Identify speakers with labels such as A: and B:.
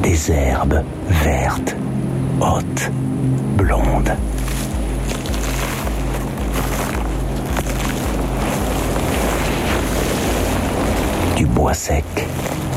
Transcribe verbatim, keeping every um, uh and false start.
A: Des herbes vertes, hautes, blondes. Du bois sec,